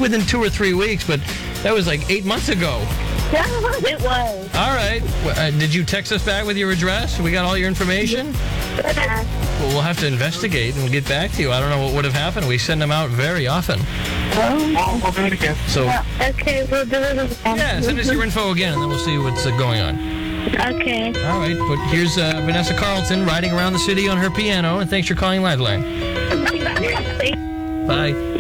within 2 or 3 weeks, but that was like 8 months ago. Yeah, it was. All right. Did you text us back with your address? We got all your information? Yeah. Well, we'll have to investigate and we'll get back to you. I don't know what would have happened. We send them out very often. We'll do it again. So, Okay, we'll do it again. yeah, send us your info again, and then we'll see what's going on. Okay. All right, but here's Vanessa Carlton riding around the city on her piano, and thanks for calling Liveline. Bye.